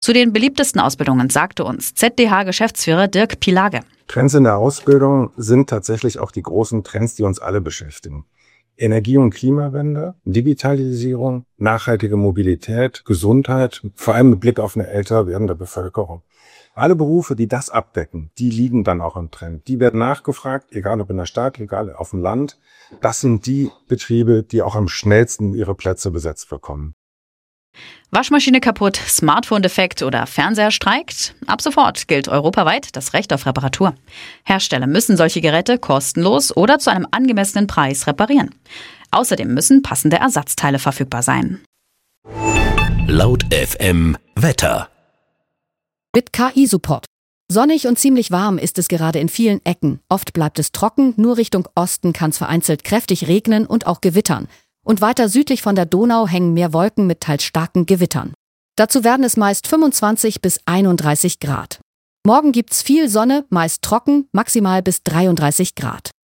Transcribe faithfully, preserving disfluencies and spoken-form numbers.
Zu den beliebtesten Ausbildungen sagte uns Z D H-Geschäftsführer Dirk Pielage. Trends in der Ausbildung sind tatsächlich auch die großen Trends, die uns alle beschäftigen. Energie- und Klimawende, Digitalisierung, nachhaltige Mobilität, Gesundheit, vor allem mit Blick auf eine älter werdende Bevölkerung. Alle Berufe, die das abdecken, die liegen dann auch im Trend. Die werden nachgefragt, egal ob in der Stadt, egal auf dem Land. Das sind die Betriebe, die auch am schnellsten ihre Plätze besetzt bekommen. Waschmaschine kaputt, Smartphone defekt oder Fernseher streikt? Ab sofort gilt europaweit das Recht auf Reparatur. Hersteller müssen solche Geräte kostenlos oder zu einem angemessenen Preis reparieren. Außerdem müssen passende Ersatzteile verfügbar sein. Laut F M Wetter. Mit K I-Support. Sonnig und ziemlich warm ist es gerade in vielen Ecken. Oft bleibt es trocken, nur Richtung Osten kann es vereinzelt kräftig regnen und auch gewittern. Und weiter südlich von der Donau hängen mehr Wolken mit teils starken Gewittern. Dazu werden es meist fünfundzwanzig bis einunddreißig Grad. Morgen gibt's viel Sonne, meist trocken, maximal bis dreiunddreißig Grad.